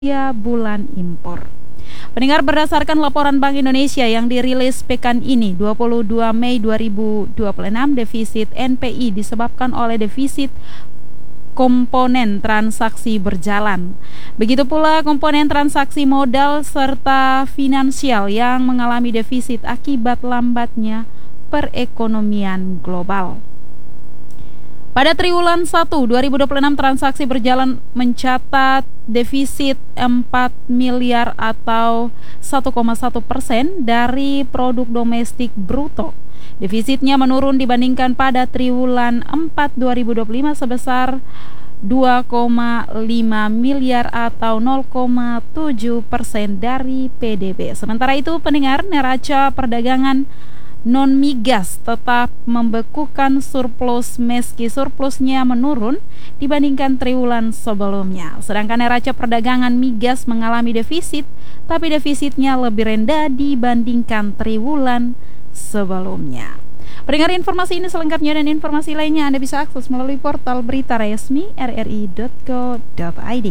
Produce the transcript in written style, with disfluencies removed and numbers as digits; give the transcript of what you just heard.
bulan impor. Pendengar, berdasarkan laporan Bank Indonesia yang dirilis pekan ini 22 Mei 2026, defisit NPI disebabkan oleh defisit komponen transaksi berjalan. Begitu pula komponen transaksi modal serta finansial yang mengalami defisit akibat lambatnya perekonomian global. Pada triwulan 1 2026, transaksi berjalan mencatat defisit 4 miliar atau 1,1% dari produk domestik bruto. Defisitnya menurun dibandingkan pada triwulan 4 2025 sebesar 2,5 miliar atau 0,7% dari PDB. Sementara itu, pendengar, neraca perdagangan non-migas tetap membekukan surplus meski surplusnya menurun dibandingkan triwulan sebelumnya. Sedangkan neraca perdagangan migas mengalami defisit, tapi defisitnya lebih rendah dibandingkan triwulan sebelumnya. Pendengar, informasi ini selengkapnya dan informasi lainnya Anda bisa akses melalui portal berita resmi rri.co.id.